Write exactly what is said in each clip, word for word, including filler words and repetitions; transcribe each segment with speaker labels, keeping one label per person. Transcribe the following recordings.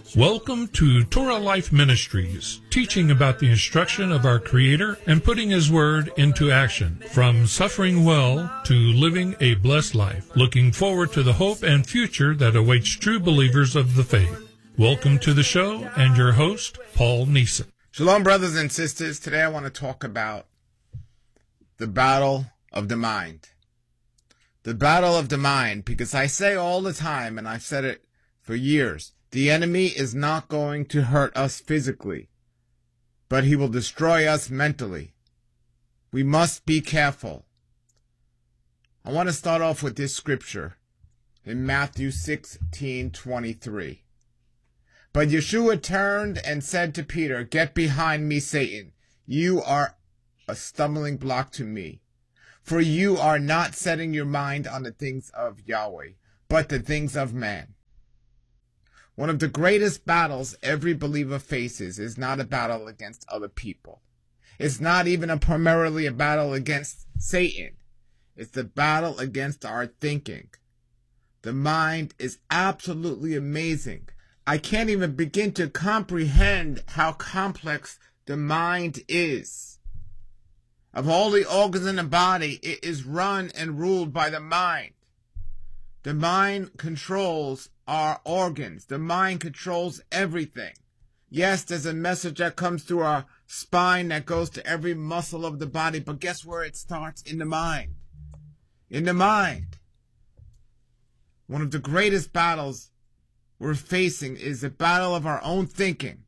Speaker 1: Welcome to Torah Life Ministries, teaching about the instruction of our Creator and putting His Word into action, from suffering well to living a blessed life, looking forward to the hope and future that awaits true believers of the faith. Welcome to the show and your host, Paul Neeson.
Speaker 2: Shalom, brothers and sisters. Today I want to talk about the battle of the mind. The battle of the mind, because I say all the time, and I've said it for years, the enemy is not going to hurt us physically, but he will destroy us mentally. We must be careful. I want to start off with this scripture in Matthew sixteen twenty-three. But Yeshua turned and said to Peter, "Get behind me, Satan. You are a stumbling block to me, for you are not setting your mind on the things of Yahweh, but the things of man." One of the greatest battles every believer faces is not a battle against other people. It's not even a primarily a battle against Satan. It's the battle against our thinking. The mind is absolutely amazing. I can't even begin to comprehend how complex the mind is. Of all the organs in the body, it is run and ruled by the mind. The mind controls our organs. The mind controls everything. Yes, there's a message that comes through our spine that goes to every muscle of the body, but guess where it starts? In the mind. In the mind. One of the greatest battles we're facing is the battle of our own thinking.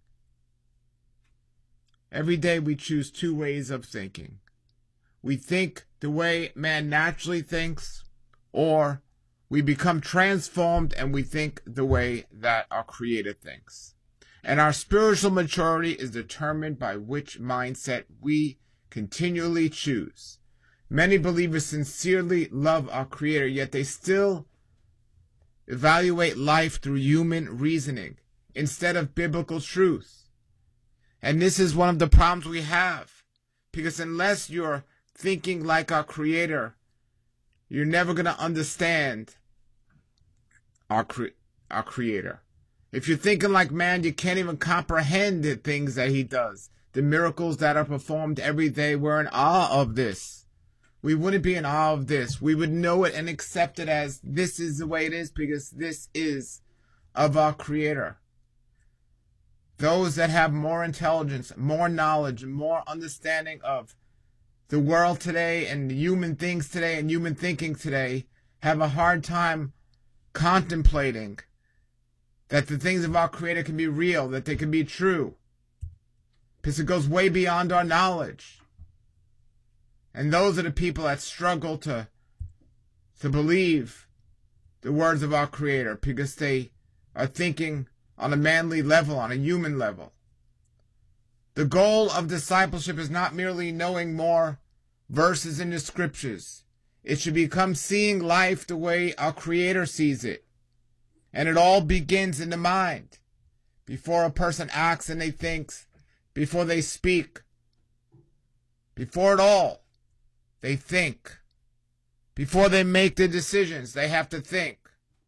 Speaker 2: Every day we choose two ways of thinking. We think the way man naturally thinks, or we become transformed and we think the way that our Creator thinks. And our spiritual maturity is determined by which mindset we continually choose. Many believers sincerely love our Creator, yet they still evaluate life through human reasoning instead of biblical truth. And this is one of the problems we have, because unless you're thinking like our Creator, you're never going to understand our, cre- our Creator. If you're thinking like man, you can't even comprehend the things that He does. The miracles that are performed every day, we're in awe of this. We wouldn't be in awe of this. We would know it and accept it as this is the way it is, because this is of our Creator. Those that have more intelligence, more knowledge, more understanding of the world today and human things today and human thinking today have a hard time contemplating that the things of our Creator can be real, that they can be true, because it goes way beyond our knowledge. And those are the people that struggle to, to believe the words of our Creator, because they are thinking on a manly level, on a human level. The goal of discipleship is not merely knowing more verses in the scriptures. It should become seeing life the way our Creator sees it. And it all begins in the mind. Before a person acts and they think, before they speak, before it all, they think. Before they make their decisions, they have to think.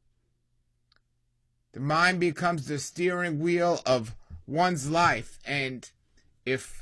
Speaker 2: The mind becomes the steering wheel of one's life, and if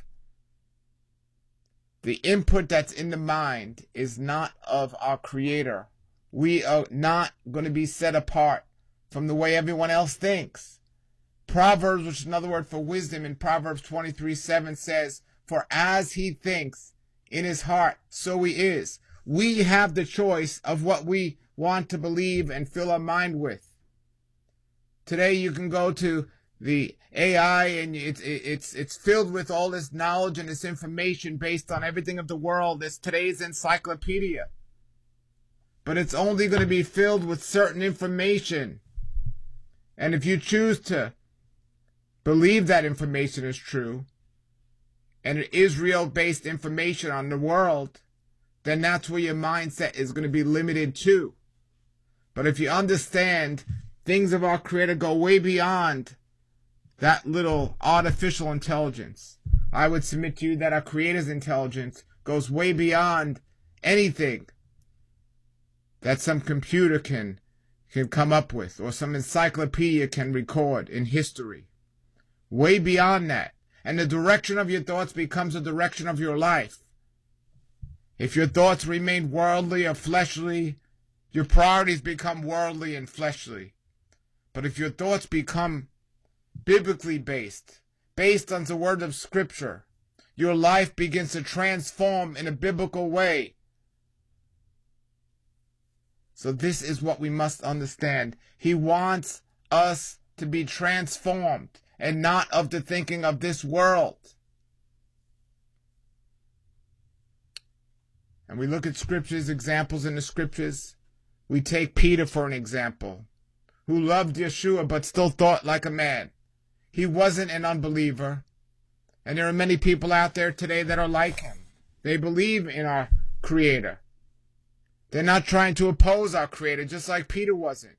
Speaker 2: the input that's in the mind is not of our Creator, we are not going to be set apart from the way everyone else thinks. Proverbs, which is another word for wisdom, in Proverbs twenty-three seven says, "For as he thinks in his heart, so he is." We have the choice of what we want to believe and fill our mind with. Today you can go to the A I and it's it's it's filled with all this knowledge and this information based on everything of the world. It's today's encyclopedia. But it's only going to be filled with certain information. And if you choose to believe that information is true, and it is Israel-based information on the world, then that's where your mindset is going to be limited to. But if you understand things of our Creator go way beyond that little artificial intelligence, I would submit to you that our Creator's intelligence goes way beyond anything that some computer can can come up with, or some encyclopedia can record in history. Way beyond that. And the direction of your thoughts becomes the direction of your life. If your thoughts remain worldly or fleshly, your priorities become worldly and fleshly. But if your thoughts become biblically based, based on the word of Scripture, your life begins to transform in a biblical way. So this is what we must understand. He wants us to be transformed and not of the thinking of this world. And we look at Scriptures, examples in the Scriptures. We take Peter for an example, who loved Yeshua but still thought like a man. He wasn't an unbeliever. And there are many people out there today that are like him. They believe in our Creator. They're not trying to oppose our Creator, just like Peter wasn't.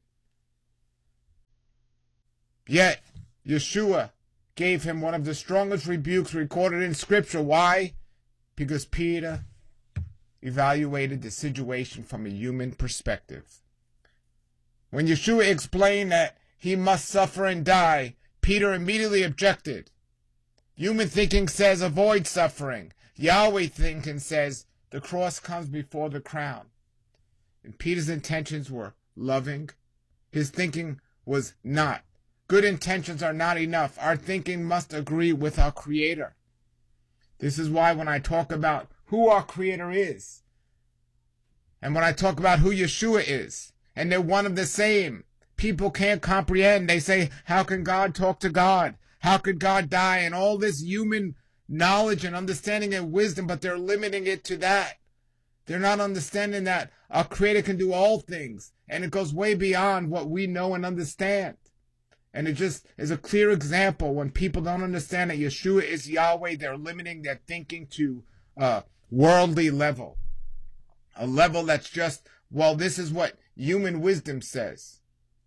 Speaker 2: Yet, Yeshua gave him one of the strongest rebukes recorded in Scripture. Why? Because Peter evaluated the situation from a human perspective. When Yeshua explained that he must suffer and die, Peter immediately objected. Human thinking says avoid suffering. Yahweh thinking says the cross comes before the crown. And Peter's intentions were loving. His thinking was not. Good intentions are not enough. Our thinking must agree with our Creator. This is why when I talk about who our Creator is, and when I talk about who Yeshua is, and they're one of the same, people can't comprehend. They say, how can God talk to God? How could God die? And all this human knowledge and understanding and wisdom, but they're limiting it to that. They're not understanding that our Creator can do all things, and it goes way beyond what we know and understand. And it just is a clear example when people don't understand that Yeshua is Yahweh, they're limiting their thinking to a worldly level. A level that's just, well, this is what human wisdom says.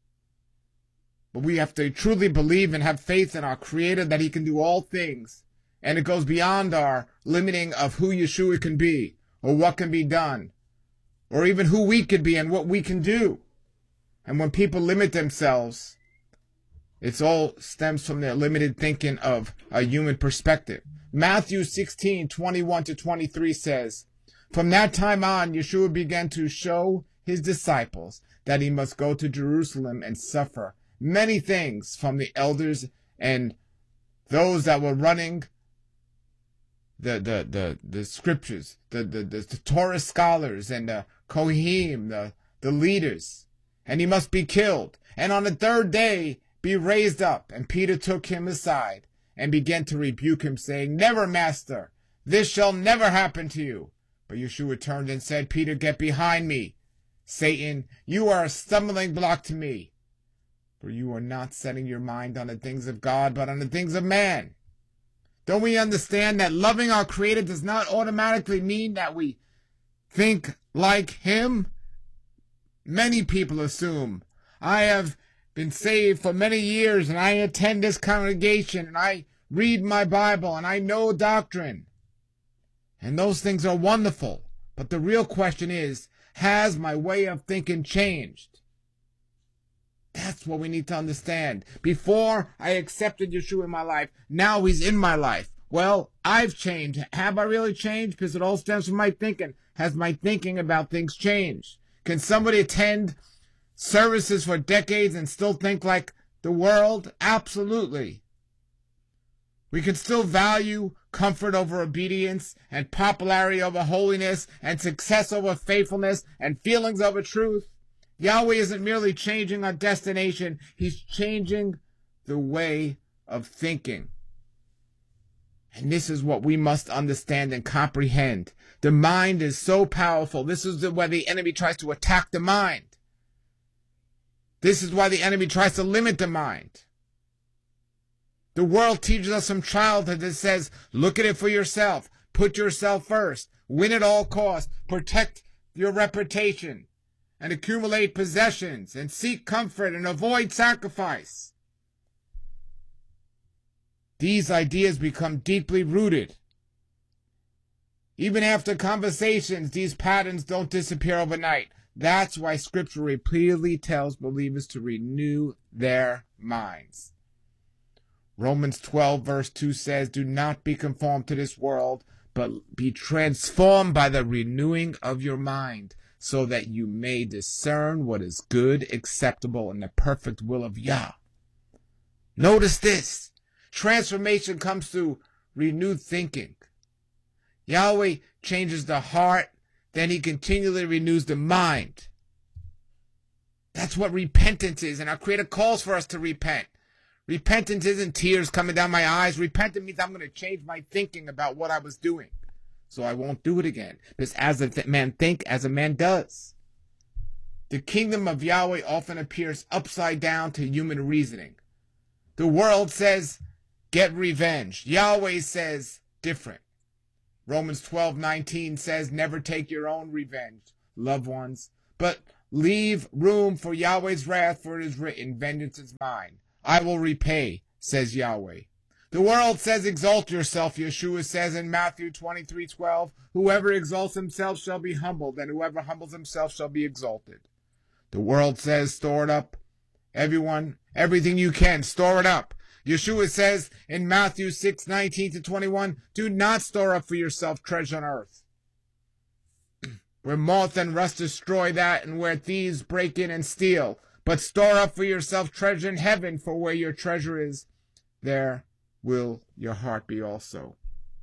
Speaker 2: But we have to truly believe and have faith in our Creator that He can do all things. And it goes beyond our limiting of who Yeshua can be, or what can be done, or even who we could be and what we can do. And when people limit themselves, it all stems from their limited thinking of a human perspective. Matthew sixteen, twenty-one to twenty-three says, from that time on, Yeshua began to show his disciples that he must go to Jerusalem and suffer many things from the elders and those that were running the the the, the scriptures, the, the, the, the Torah scholars and the Kohanim, the, the leaders. And he must be killed. And on the third day, be raised up. And Peter took him aside and began to rebuke him, saying, never, Master, this shall never happen to you. But Yeshua turned and said, Peter, get behind me. Satan, you are a stumbling block to me. For you are not setting your mind on the things of God, but on the things of man. Don't we understand that loving our Creator does not automatically mean that we think like Him? Many people assume, I have been saved for many years, and I attend this congregation, and I read my Bible, and I know doctrine. And those things are wonderful. But the real question is, has my way of thinking changed? That's what we need to understand. Before I accepted Yeshua in my life, now He's in my life. Well, I've changed. Have I really changed? Because it all stems from my thinking. Has my thinking about things changed? Can somebody attend services for decades and still think like the world? Absolutely. We can still value comfort over obedience, and popularity over holiness, and success over faithfulness, and feelings over truth. Yahweh isn't merely changing our destination, He's changing the way of thinking. And this is what we must understand and comprehend. The mind is so powerful. This is where the enemy tries to attack the mind. This is why the enemy tries to limit the mind. The world teaches us from childhood that says, look at it for yourself. Put yourself first. Win at all costs. Protect your reputation. And accumulate possessions. And seek comfort and avoid sacrifice. These ideas become deeply rooted. Even after conversations, these patterns don't disappear overnight. That's why Scripture repeatedly tells believers to renew their minds. Romans twelve verse two says, do not be conformed to this world, but be transformed by the renewing of your mind, so that you may discern what is good, acceptable, and the perfect will of Yah. Notice this. Transformation comes through renewed thinking. Yahweh changes the heart, then he continually renews the mind. That's what repentance is, and our Creator calls for us to repent. Repentance isn't tears coming down my eyes. Repentance means I'm going to change my thinking about what I was doing, so I won't do it again. Because as a th- man think, as a man does. The kingdom of Yahweh often appears upside down to human reasoning. The world says, get revenge. Yahweh says, different. Romans twelve nineteen says, never take your own revenge, loved ones, but leave room for Yahweh's wrath, for it is written, vengeance is mine. I will repay, says Yahweh. The world says, exalt yourself. Yeshua says in Matthew twenty-three twelve, whoever exalts himself shall be humbled, and whoever humbles himself shall be exalted. The world says, store it up. Everyone, everything you can, store it up. Yeshua says in Matthew six nineteen to twenty-one, do not store up for yourself treasure on earth, where moth and rust destroy that, and where thieves break in and steal. But store up for yourself treasure in heaven, for where your treasure is, there will your heart be also.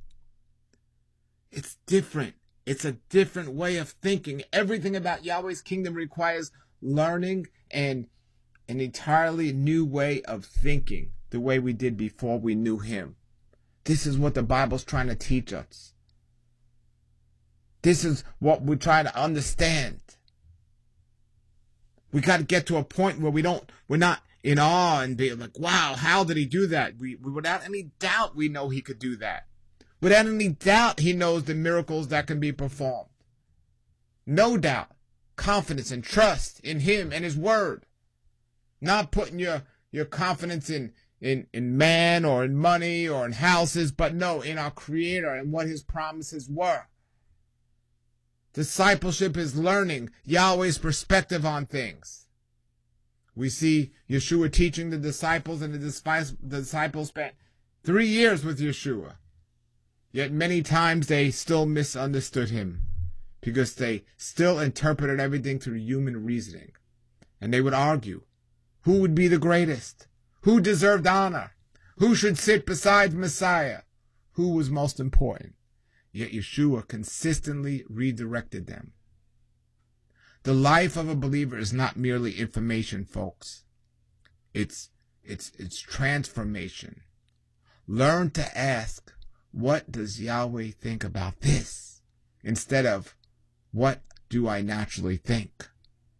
Speaker 2: It's different. It's a different way of thinking. Everything about Yahweh's kingdom requires learning and an entirely new way of thinking, the way we did before we knew him. This is what the Bible's trying to teach us. This is what we're trying to understand. We got to get to a point where we don't, we're not in awe and be like, wow, how did he do that? We, we without any doubt, we know he could do that. Without any doubt, he knows the miracles that can be performed. No doubt, confidence and trust in him and his word. Not putting your, your confidence in, in, in man or in money or in houses, but no, in our Creator and what his promises were. Discipleship is learning Yahweh's perspective on things. We see Yeshua teaching the disciples, and the disciples spent three years with Yeshua. Yet many times they still misunderstood him, because they still interpreted everything through human reasoning. And they would argue, who would be the greatest? Who deserved honor? Who should sit beside Messiah? Who was most important? Yet Yeshua consistently redirected them. The life of a believer is not merely information, folks. It's, it's, it's transformation. Learn to ask, what does Yahweh think about this? Instead of, what do I naturally think?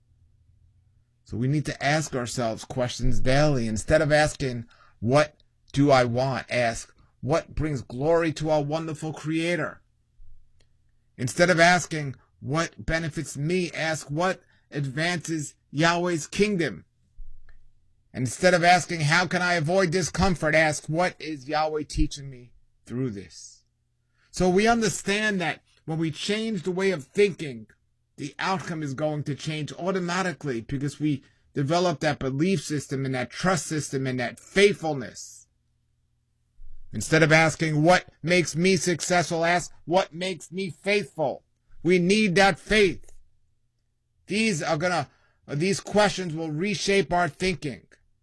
Speaker 2: So we need to ask ourselves questions daily. Instead of asking, what do I want? Ask, what brings glory to our wonderful Creator? Instead of asking, what benefits me? Ask, what advances Yahweh's kingdom? And instead of asking, how can I avoid discomfort? Ask, what is Yahweh teaching me through this? So we understand that when we change the way of thinking, the outcome is going to change automatically, because we develop that belief system and that trust system and that faithfulness. Instead of asking, what makes me successful? Ask, what makes me faithful? We need that faith. These are gonna, these questions will reshape our thinking.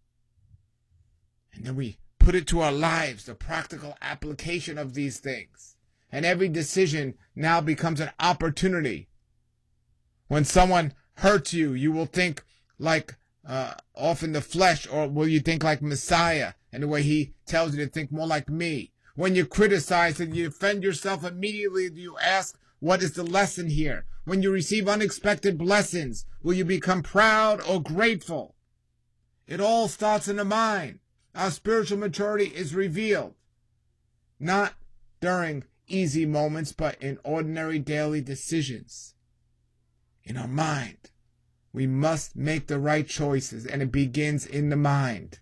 Speaker 2: And then we put it to our lives, the practical application of these things. And every decision now becomes an opportunity. When someone hurts you, you will think like uh, off in the flesh, or will you think like Messiah, and the way he tells you to think more like me? When you criticize and you defend yourself, immediately do you ask, what is the lesson here? When you receive unexpected blessings, will you become proud or grateful? It all starts in the mind. Our spiritual maturity is revealed, not during easy moments, but in ordinary daily decisions. In our mind, we must make the right choices, and it begins in the mind.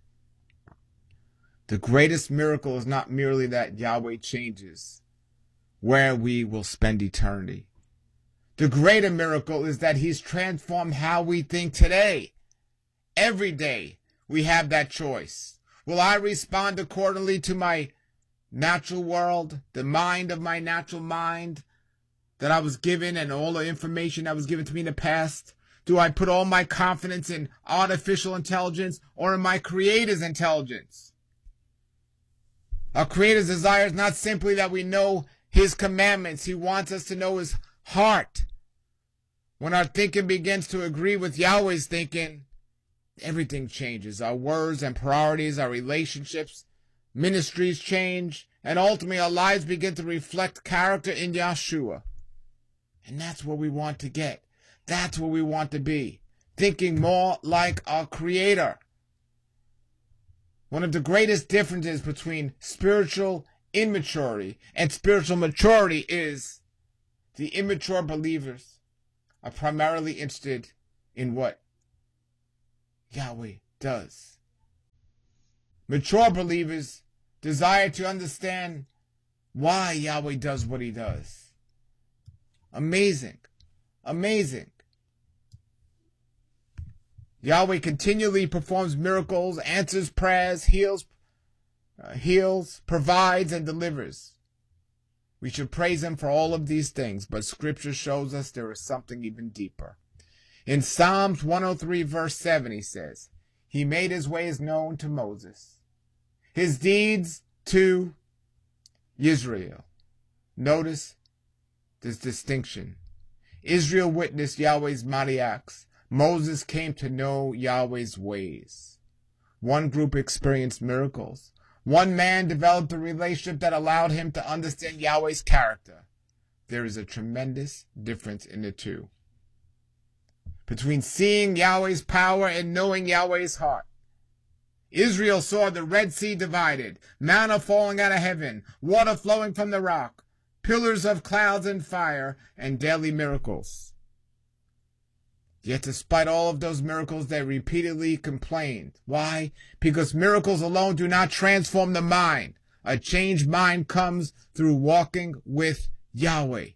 Speaker 2: The greatest miracle is not merely that Yahweh changes where we will spend eternity. The greater miracle is that he's transformed how we think today. Every day we have that choice. Will I respond accordingly to my natural world, the mind of my natural mind that I was given and all the information that was given to me in the past? Do I put all my confidence in artificial intelligence or in my Creator's intelligence? Our Creator's desire is not simply that we know his commandments. He wants us to know his heart. When our thinking begins to agree with Yahweh's thinking, everything changes. Our words and priorities, our relationships, ministries change, and ultimately our lives begin to reflect character in Yahshua. And that's where we want to get. That's where we want to be. Thinking more like our Creator. One of the greatest differences between spiritual immaturity and spiritual maturity is the immature believers are primarily interested in what Yahweh does. Mature believers desire to understand why Yahweh does what he does. Amazing. Amazing. Yahweh continually performs miracles, answers prayers, heals, uh, heals, provides, and delivers. We should praise him for all of these things, but Scripture shows us there is something even deeper. In Psalms one oh three, verse seven, he says, he made his ways known to Moses, his deeds to Israel. Notice this distinction. Israel witnessed Yahweh's mighty acts. Moses came to know Yahweh's ways. One group experienced miracles. One man developed a relationship that allowed him to understand Yahweh's character. There is a tremendous difference in the two. Between seeing Yahweh's power and knowing Yahweh's heart. Israel saw the Red Sea divided, manna falling out of heaven, water flowing from the rock, pillars of clouds and fire, and daily miracles. Yet despite all of those miracles, they repeatedly complained. Why? Because miracles alone do not transform the mind. A changed mind comes through walking with Yahweh.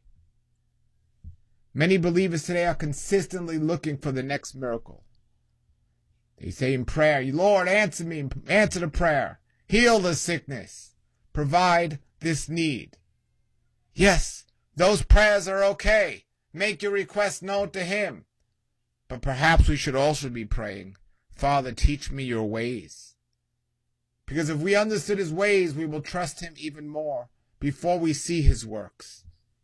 Speaker 2: Many believers today are consistently looking for the next miracle. They say in prayer, Lord, answer me, answer the prayer, heal the sickness, provide this need. Yes, those prayers are okay. Make your request known to him. But perhaps we should also be praying, Father, teach me your ways. Because if we understood his ways, we will trust him even more before we see his works.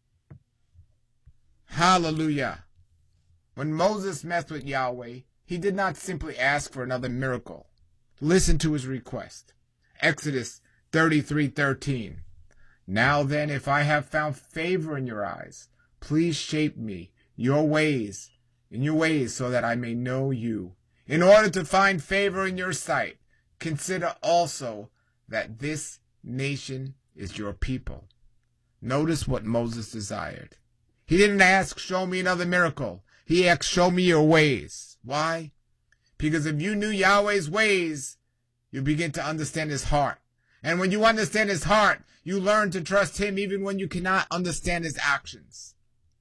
Speaker 2: Hallelujah. When Moses met with Yahweh, he did not simply ask for another miracle. Listen to his request. Exodus thirty-three thirteen. Now then, if I have found favor in your eyes, please shape me your ways, in your ways so that I may know you. In order to find favor in your sight, consider also that this nation is your people. Notice what Moses desired. He didn't ask, show me another miracle. He asked, show me your ways. Why? Because if you knew Yahweh's ways, you begin to understand his heart. And when you understand his heart, you learn to trust him even when you cannot understand his actions.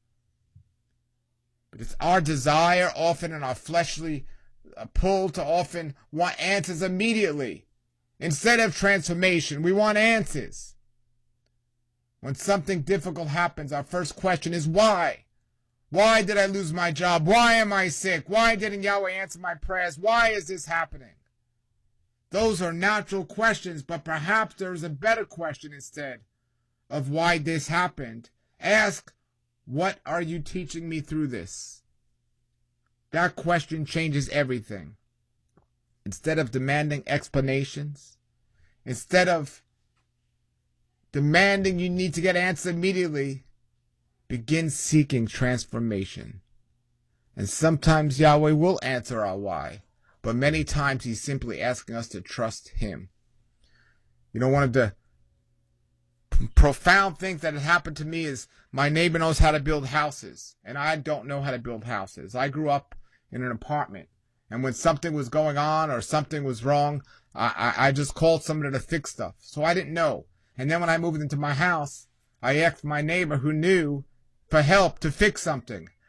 Speaker 2: But it's our desire often in our fleshly pull to often want answers immediately. Instead of transformation, we want answers. When something difficult happens, our first question is why? Why did I lose my job? Why am I sick? Why didn't Yahweh answer my prayers? Why is this happening? Those are natural questions, but perhaps there is a better question instead of why this happened. Ask, what are you teaching me through this? That question changes everything. Instead of demanding explanations, instead of demanding you need to get answers immediately, begin seeking transformation. And sometimes Yahweh will answer our why, but many times he's simply asking us to trust him. You know, one of the profound things that had happened to me is my neighbor knows how to build houses, and I don't know how to build houses. I grew up in an apartment, and when something was going on or something was wrong, I, I, I just called somebody to fix stuff. So I didn't know. And then when I moved into my house, I asked my neighbor who knew for help to fix something.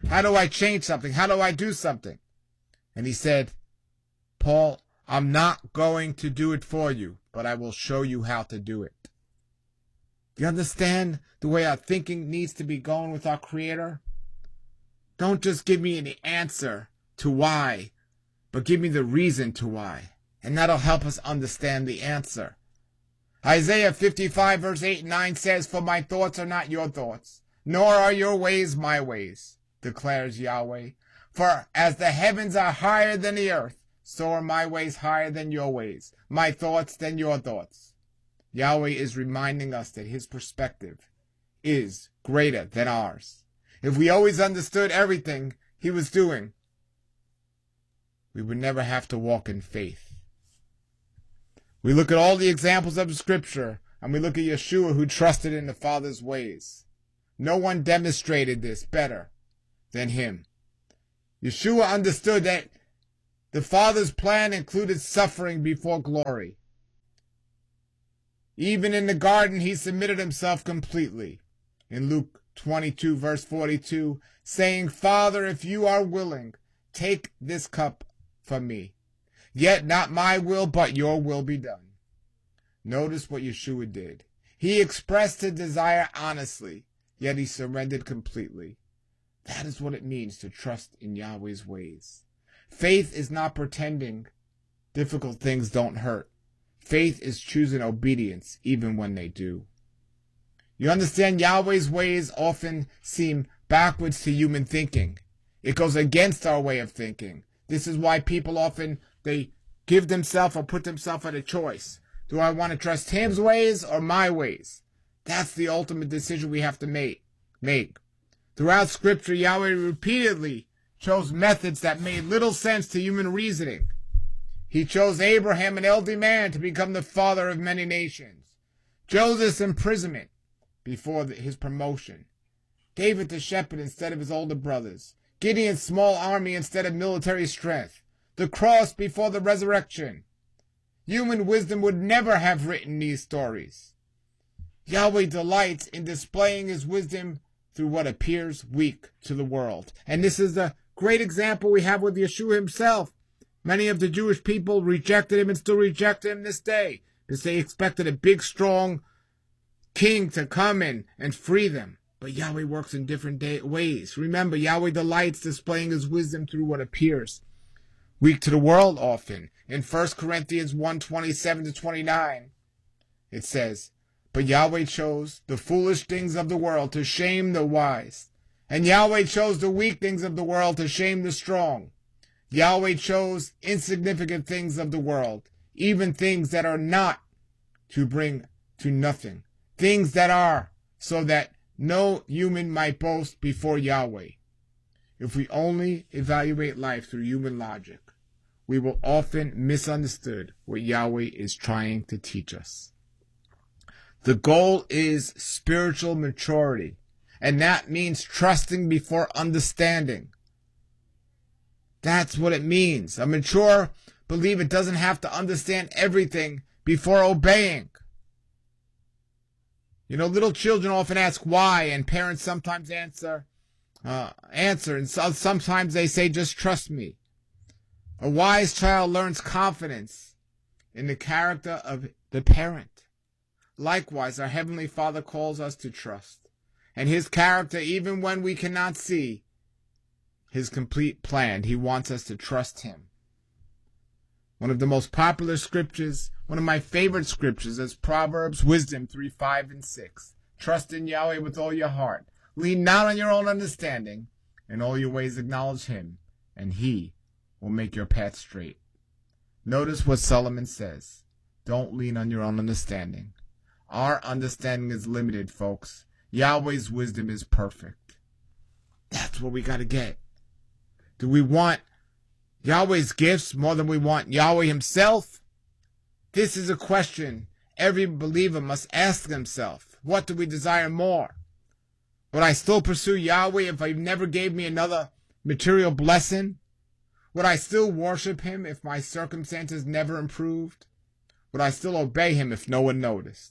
Speaker 2: How do I change something? How do I do something? And he said, Paul, I'm not going to do it for you, but I will show you how to do it. Do you understand the way our thinking needs to be going with our Creator? Don't just give me an answer to why, but give me the reason to why. And that'll help us understand the answer. Isaiah fifty-five verse eight and nine says, For my thoughts are not your thoughts, nor are your ways my ways, declares Yahweh. For as the heavens are higher than the earth, so are my ways higher than your ways, my thoughts than your thoughts. Yahweh is reminding us that his perspective is greater than ours. If we always understood everything he was doing, we would never have to walk in faith. We look at all the examples of Scripture, and we look at Yeshua, who trusted in the Father's ways. No one demonstrated this better than him. Yeshua understood that the Father's plan included suffering before glory. Even in the garden, he submitted himself completely. In Luke twenty-two, verse forty-two, saying, Father, if you are willing, take this cup from me. Yet not my will, but your will be done. Notice what Yeshua did. He expressed his desire honestly, yet he surrendered completely. That is what it means to trust in Yahweh's ways. Faith is not pretending difficult things don't hurt. Faith is choosing obedience even when they do. You understand, Yahweh's ways often seem backwards to human thinking. It goes against our way of thinking. This is why people often, they give themselves or put themselves at a choice. Do I want to trust his ways or my ways? That's the ultimate decision we have to make. make. Throughout Scripture, Yahweh repeatedly chose methods that made little sense to human reasoning. He chose Abraham, an elderly man, to become the father of many nations. Joseph's imprisonment before his promotion. David the shepherd instead of his older brothers. Gideon's small army instead of military strength. The cross before the resurrection. Human wisdom would never have written these stories. Yahweh delights in displaying his wisdom through what appears weak to the world. And this is the great example we have with Yeshua himself. Many of the Jewish people rejected him and still reject him this day because they expected a big, strong king to come in and free them. But Yahweh works in different day- ways. Remember, Yahweh delights displaying his wisdom through what appears weak to the world often. In First Corinthians one, twenty-seven to twenty-nine, it says, But Yahweh chose the foolish things of the world to shame the wise. And Yahweh chose the weak things of the world to shame the strong. Yahweh chose insignificant things of the world, even things that are not, to bring to nothing. Things that are, so that no human might boast before Yahweh. If we only evaluate life through human logic, we will often misunderstand what Yahweh is trying to teach us. The goal is spiritual maturity, and that means trusting before understanding. That's what it means. A mature believer doesn't have to understand everything before obeying. You know, little children often ask why, and parents sometimes answer, uh, answer, and so, sometimes they say, just trust me. A wise child learns confidence in the character of the parent. Likewise, our Heavenly Father calls us to trust, and his character even when we cannot see his complete plan. He wants us to trust him. One of the most popular scriptures, one of my favorite scriptures, is Proverbs Wisdom three, five, and six. Trust in Yahweh with all your heart. Lean not on your own understanding. In all your ways acknowledge him, and he will make your path straight. Notice what Solomon says. Don't lean on your own understanding. Our understanding is limited, folks. Yahweh's wisdom is perfect. That's what we got to get. Do we want Yahweh's gifts more than we want Yahweh himself? This is a question every believer must ask themselves. What do we desire more? Would I still pursue Yahweh if he never gave me another material blessing? Would I still worship him if my circumstances never improved? Would I still obey him if no one noticed?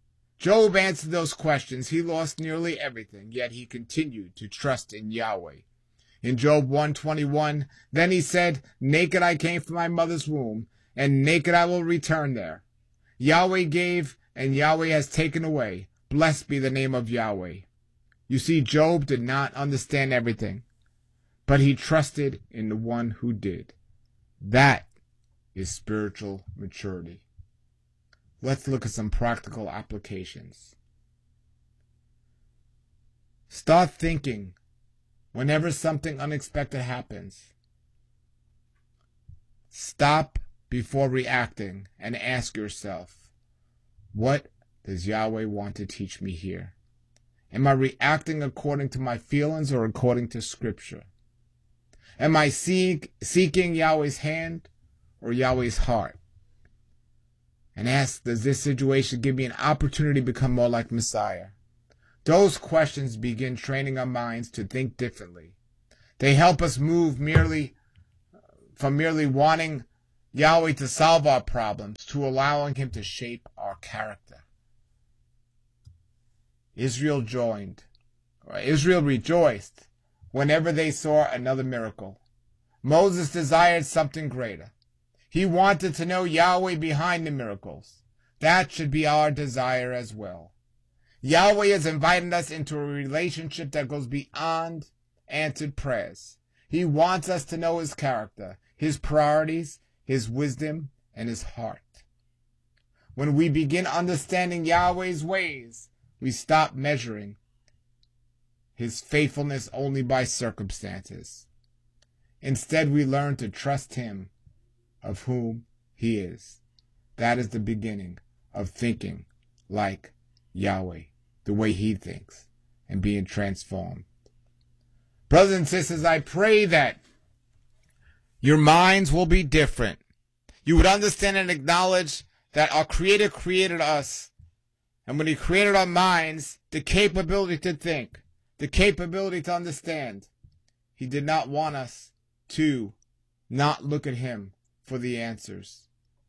Speaker 2: Job answered those questions. He lost nearly everything, yet he continued to trust in Yahweh In Job one twenty-one, then he said, naked I came from my mother's womb, and naked I will return there. Yahweh gave, and Yahweh has taken away. Blessed be the name of Yahweh. You see, Job did not understand everything, but he trusted in the one who did. That is spiritual maturity. Let's look at some practical applications. Start thinking whenever something unexpected happens. Stop before reacting and ask yourself, what does Yahweh want to teach me here? Am I reacting according to my feelings or according to Scripture? Am I seek, seeking Yahweh's hand or Yahweh's heart? And ask, does this situation give me an opportunity to become more like Messiah? Those questions begin training our minds to think differently. They help us move merely from merely wanting Yahweh to solve our problems to allowing him to shape our character. Israel joined, or Israel rejoiced whenever they saw another miracle. Moses desired something greater. He wanted to know Yahweh behind the miracles. That should be our desire as well. Yahweh has invited us into a relationship that goes beyond answered prayers. He wants us to know his character, his priorities, his wisdom, and his heart. When we begin understanding Yahweh's ways, we stop measuring his faithfulness only by circumstances. Instead, we learn to trust him of whom he is. That is the beginning of thinking like Yahweh, the way he thinks, and being transformed. Brothers and sisters, I pray that your minds will be different. You would understand and acknowledge that our Creator created us. And when he created our minds, the capability to think, the capability to understand, he did not want us to not look at him for the answers.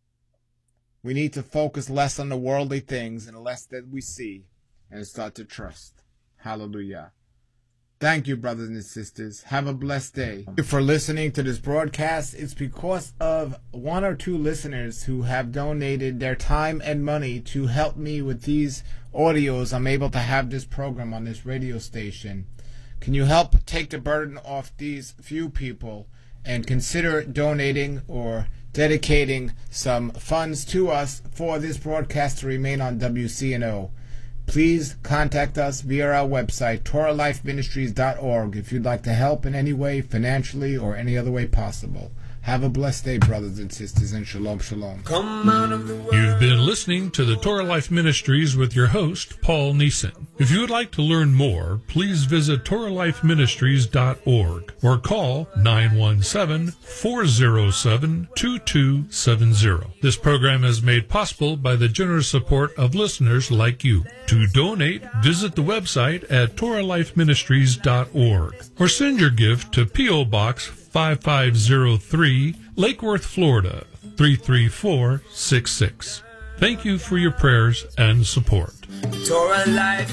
Speaker 2: We need to focus less on the worldly things and less that we see and start to trust. Hallelujah. Thank you, brothers and sisters. Have a blessed day. Thank you for listening to this broadcast. It's because of one or two listeners who have donated their time and money to help me with these audios. I'm able to have this program on this radio station. Can you help take the burden off these few people and consider donating or dedicating some funds to us for this broadcast to remain on W C N O? Please contact us via our website, Torah Life Ministries dot org, if you'd like to help in any way, financially or any other way possible. Have a blessed day, brothers and sisters, and shalom, shalom.
Speaker 3: Come out of the world.
Speaker 1: You've been listening to the Torah Life Ministries with your host, Paul Neeson. If you would like to learn more, please visit Torah Life Ministries dot org or call nine one seven, four zero seven, two two seven zero. This program is made possible by the generous support of listeners like you. To donate, visit the website at Torah Life Ministries dot org or send your gift to P O. Box five five zero three, Lake Worth, Florida, three three four six six. Thank you for your prayers and support.
Speaker 3: Torah Life.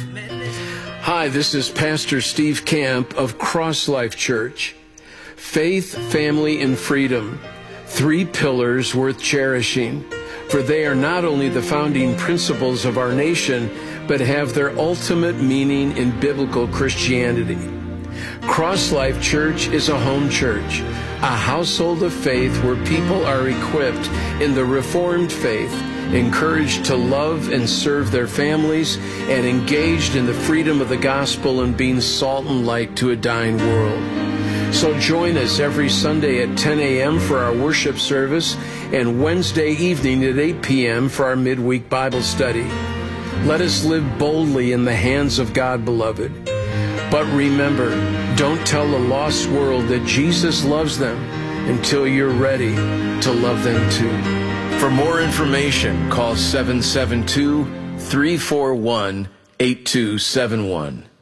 Speaker 4: Hi, this is Pastor Steve Camp of Cross Life Church. Faith, family, and freedom. Three pillars worth cherishing, for they are not only the founding principles of our nation, but have their ultimate meaning in biblical Christianity. Cross Life Church is a home church, a household of faith where people are equipped in the Reformed faith, encouraged to love and serve their families, and engaged in the freedom of the gospel and being salt and light to a dying world. So join us every Sunday at ten a.m. for our worship service and Wednesday evening at eight p.m. for our midweek Bible study. Let us live boldly in the hands of God, beloved. But remember, don't tell the lost world that Jesus loves them until you're ready to love them too. For more information, call seven seven two, three four one, eight two seven one.